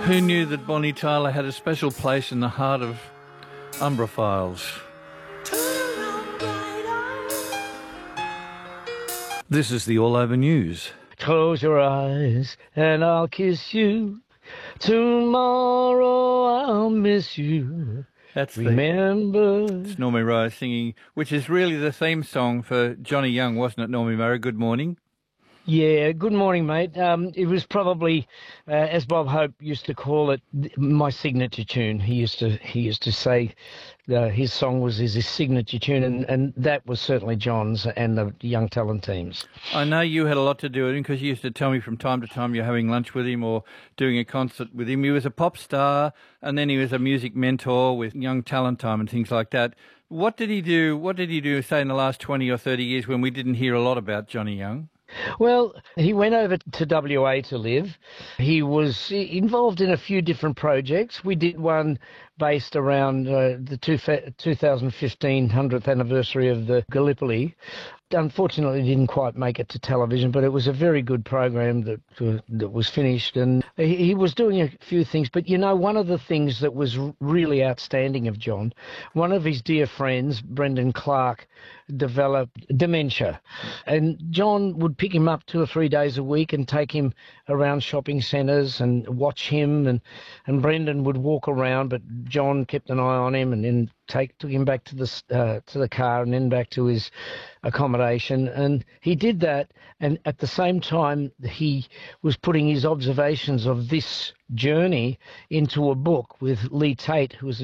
Who knew that Bonnie Tyler had a special place in the heart of Umbraphiles? This is the All Over News. Close your eyes and I'll kiss you. Tomorrow I'll miss you. It's Normie Rowe singing, which is really the theme song for Johnny Young, wasn't it, Normie Murray? Good morning. Yeah, good morning, mate. It was probably, as Bob Hope used to call it, my signature tune. He used to say his song was his signature tune, and that was certainly John's and the Young Talent teams. I know you had a lot to do with him because you used to tell me from time to time you're having lunch with him or doing a concert with him. He was a pop star, and then he was a music mentor with Young Talent Time and things like that. What did he do, say, in the last 20 or 30 years when we didn't hear a lot about Johnny Young? Well, he went over to WA to live. He was involved in a few different projects. We did one based around the 2015 100th anniversary of the Gallipoli. Unfortunately, didn't quite make it to television, but it was a very good program that was finished. And he was doing a few things. But, you know, one of the things that was really outstanding of John, one of his dear friends, Brendan Clark, developed dementia. And John would pick him up 2 or 3 days a week and take him around shopping centres and watch him. And Brendan would walk around, but John kept an eye on him and then took him back to the car and then back to his accommodation. And he did that, and at the same time he was putting his observations of this journey into a book with Lee Tate, who was